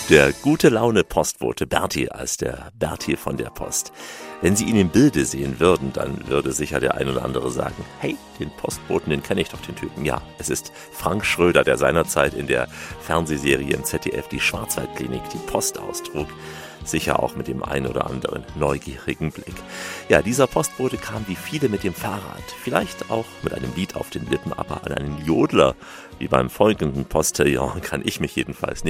Der gute Laune Postbote Berti als der Berti von der Post. Wenn Sie ihn im Bilde sehen würden, dann würde sicher der ein oder andere sagen, hey, den Postboten, den kenne ich doch, den Typen. Ja, es ist Frank Schröder, der seinerzeit in der Fernsehserie im ZDF die Schwarzwaldklinik die Post austrug. Sicher auch mit dem einen oder anderen neugierigen Blick. Ja, dieser Postbote kam wie viele mit dem Fahrrad, vielleicht auch mit einem Lied auf den Lippen, aber an einen Jodler, wie beim folgenden Postillon, kann ich mich jedenfalls nicht